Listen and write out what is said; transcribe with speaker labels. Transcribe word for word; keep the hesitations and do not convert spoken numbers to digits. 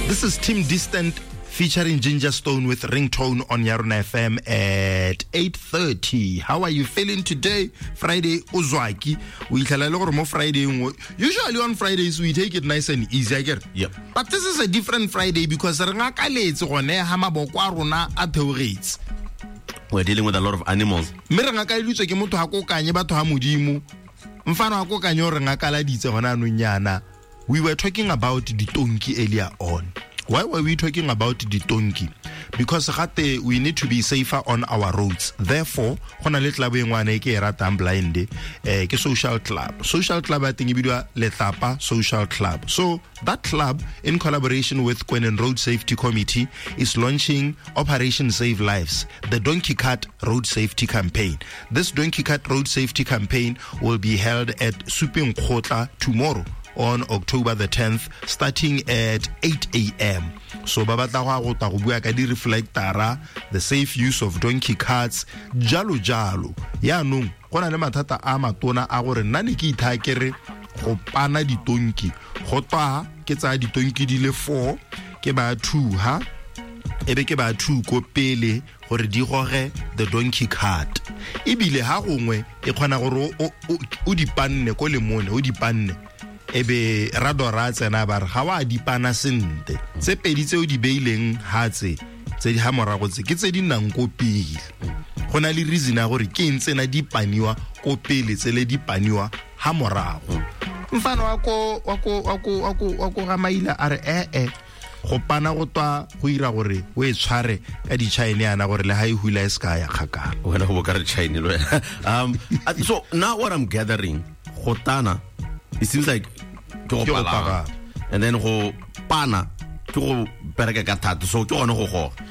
Speaker 1: This is Tim Distant featuring Ginger Stone with Ringtone on Yarona F M at eight thirty. How are you feeling today? Friday, Uzwaki. We tell a lot more Friday. Usually on Fridays, we take it nice and easy, I get.
Speaker 2: Yep.
Speaker 1: But this is a different Friday because we're
Speaker 2: dealing with a lot of animals.
Speaker 1: We were talking about the donkey earlier on. Why were we talking about the donkey? Because we need to be safer on our roads. Therefore, blind social club. Social club, I think, Letapa Social Club. So that club, in collaboration with Kwenen Road Safety Committee, is launching Operation Save Lives, the Donkey Cart Road Safety Campaign. This Donkey Cart Road Safety Campaign will be held at Suping Kota tomorrow, on October the tenth, starting at eight a.m. So babatla go ta go bua ka di reflectora, the safe use of donkey carts, jalo jalo. Ya nong gona le mathata a matona a gore nna ne ke ithakere go pana di donkey go twa ke tsa di donkey di le four ke ba two ha ebe ke ba two ko pele gore di goge the donkey cart. Ebile ha gongwe e khona gore o di panne ko le mone o di panne ebe rado ra tsena ba re ga wa dipana sente tse pedi tse o di beileng ha tse tse di ha morago tse ke tse di nang ko pele gona le reason ya gore ke ntsena di paniwa ko pele tse le di paniwa ha morago. Mfano wako wako wako wako wako ga maila a re eh eh go pana go twa go ira gore o e tshware ka di China yana gore le ha e hula e ska ya khakala
Speaker 2: wena go boka re China lo. Um so now what I'm gathering, gotana, it seems like go pala and then go pana go bereka ka thata, so ke gone go go